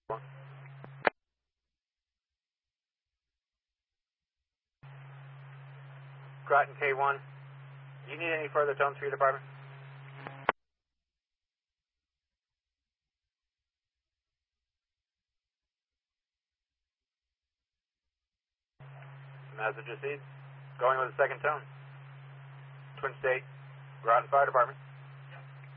Groton K1. Do you need any further tones for your department? Message received. Going with the second tone. Twin State, Groton Fire Department.